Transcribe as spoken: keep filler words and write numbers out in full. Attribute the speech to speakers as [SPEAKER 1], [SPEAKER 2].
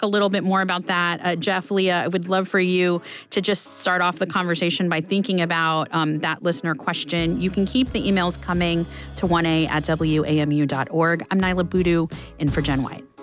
[SPEAKER 1] a little bit more about that. Uh, Jeff, Leah, I would love for you to just start off the conversation by thinking about um, that listener question. You can keep the emails coming to one a at W A M U dot org. I'm Nyla Boodoo in for Jen White.